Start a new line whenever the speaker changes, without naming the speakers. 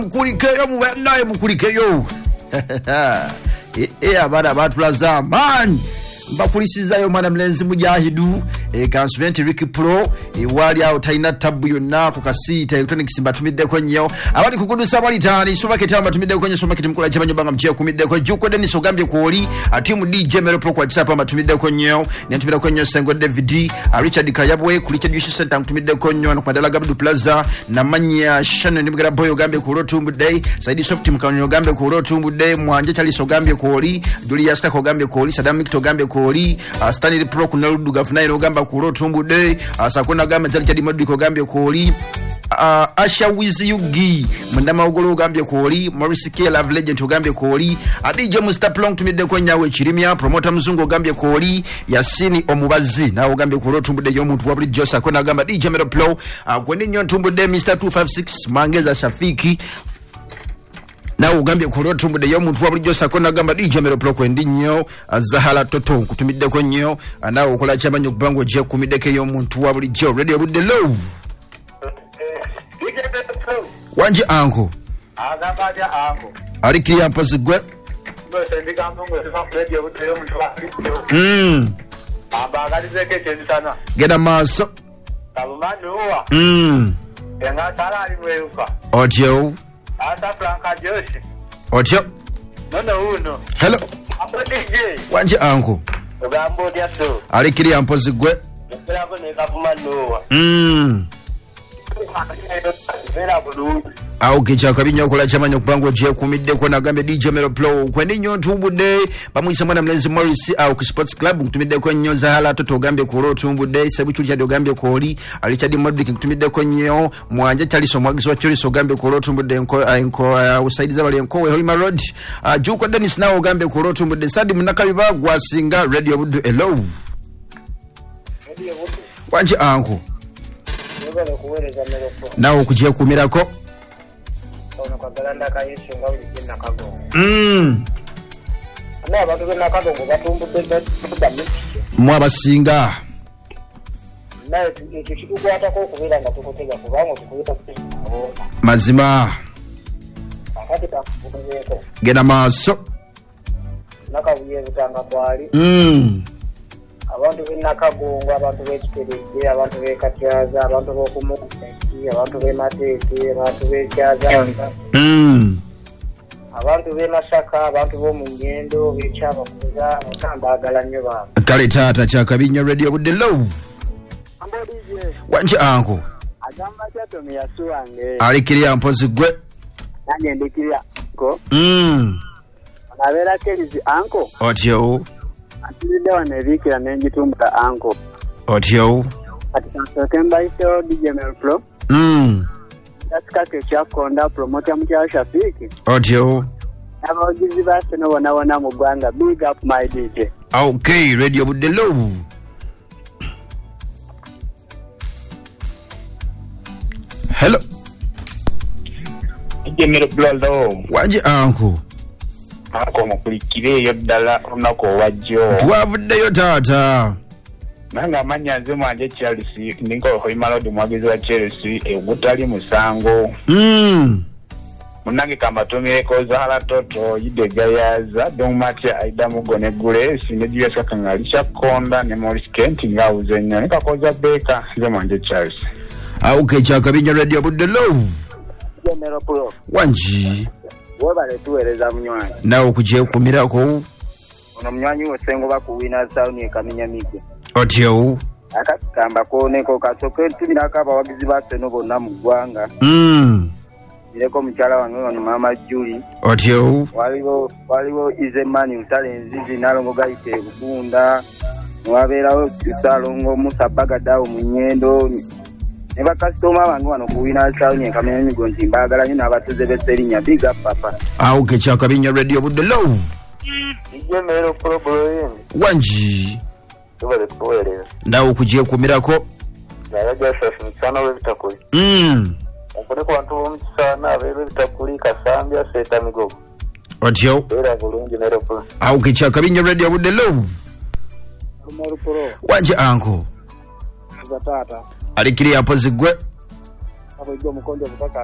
Mukulikeyo mubenaye mukulikeyo. Abana batulaza man. Mbakulisizayo mwana mlenzi mujahidu Kansumenti Ricky Pro wali awo taina tabu yonna ku kasita electronics mbatumiddeko nnyo abali kukudusa bali tani supermarket mbatumiddeko kwenye supermarket mukula chabanyo banga mtiyo kumiddeko juko Dennis ogambye kuoli atimu DJ Mero Pro kwa WhatsApp mbatumiddeko nnyo ntumiddeko nnyo Sengo David Richard Kayabwe ku Richard Juice Center mbatumiddeko nnyo no Kwadala Gabdu Plaza na Manya Shannon Nibigara Boy ogambye ku Rotumbu Day Saidi Soft Mkanyo ogambye ku Rotumbu Day Mwanje Charles ogambye kuoli Julius Kako ogambye kuoli Sadam Mikto ogambye kuoli Stanley Pro kunarudu gafnairo ogambye ku Rotumbu Day asakona gamba Charles Modiko ogambye kuoli Asha Wizi Yugi Mndama Ogolo ogambye kuoli Maurice K Love Legend ogambye kuoli DJ Mustaplong tumiddeko nyawe Chirimia Promoter Mzungu ogambye kuoli Yasini Omubazi na ogambye ku Rotumbu Day yomuntu wabuli Josa kona gamba DJ Mero Pro kwendi nyo Tumbu Day Mr 256 Mangeza Shafiki na ugambye ku Rotumbu Day yomuntu wabuli Josa kona gamba DJ Mero Pro kwendi nyo Zahala Toto kutumiddeko nyo na okola chabanyo kubango je kumideke yomuntu wabuli Jo Radio Budde Low Wanji anko
Agabaja anko
Ariki ampazigwe
Mbese mpongo Radio Budde yo muntu abagalizeke cyensana
Geda maso
Kabumanuwa Yenga salari mweuka
Audio
Ata Franka Joshi
Audio
Uno
Hello
Apo DJ
Wanji anko
Ugambo dia so
Ariki ampazigwe
Mbelako ne kabumanuwa Vera bulu
Au kicha kabinya okola chamanyo kubango je kumiddeko na gambe DJ Mero Pro kwendi nyo Tumbu Day bamwisa mwana mlenzi Morris au ku Sports Club kutumiddeko nyo Zahala Toto gambe ku Rotumbu Day Sebuchuli chadi gambe ko oli Richard Modric kutumiddeko nyo Mwanje Charles Omwagizi wa Chorizo gambe ku Rotumbu Day enko usaidiza bali enko we Hoima Road Juko Dennis na gambe ku Rotumbu Day Sadi Munakabiba gwasinga Radio Budu Hello Wanji anko na okujia kumirako
ono kagalanda kayiso nga ulijina kago na abantu bena kago batumbu benda
mwabasinga
na ekikukwata ko kubira nga tukutega kubango tukuyita
mazima
akati takubeko
gena maso
nakabuye butanga kwali abantu b'Nakagongo abantu b'Ekiterege abantu b'Ekatyaza abantu b'Okumukusi abantu b'Ematete abantu b'Ekyaza abantu b'Masaka abantu b'Omunyendo b'Ekyabakuza bakambagala nnyo ba
kale tata kyakabinya Radio Budde Low
ambodije
wanji anko
agamba kyato miyasuwange
alikiri ampozigwe
nanye ndikira ko abera kelizi anko
otyo
Atinde wanebikira nenjitumba anko
otyo
September iso DJ Mero Pro That's kyakonda promoter mukya Shafiki
otyo
abagizi base no bona mu Gwanga big up my DJ
Okay Radio Budde Low Hello
DJ Mero Pro
wanji anko
ako mukulikire yoddala onako wajjo
twavuddeyo tata
nanga amanya nze mwanje Chelsea ndinko Hoima Road mwagizi wa Chelsea egutali musango munange kamatomeko Zahala Toto yidega yaza domati aida mugone gule sinejiya sakangalisha konda ne Morris Kent ngauze nyane kakoza beka nze mwanje Chelsea
okay kyakabinya Radio Budde Low
Mero Pro
wanji
wabale tuweleza mnywanyi
na okujia kumirako
ono mnywanyi wosengo bakuwina sound ekaminya mige
otyo
akakamba koneko kasoke tumiraka abawagizi base no bonna mu Gwanga Ileko mchala wange ono mama Julie
otyo
waliwo Izemani utalenzizi nalongo gaite Bugunda waberawo tusalongo Musabaga dawo Munyendo Neba customer wange wano kuwina sound ekaminya migo ntimbagala nyina abatuze beserinya big up papa
okay kyakabinya Radio Budde Low
DJ Mero Pro
wanji
tubale tuweleza
na okujia kumirako
nayaja sasa msana we bitakuli Ukone kwa ntu msana we bitakuli Kasambia Seta Migogo
otyo
era bulungi Mero Pro
okay kyakabinya Radio Budde Low
Mero Pro
wanji anko
tata
alikiri apozigwe
abo igwa mukonjo butaka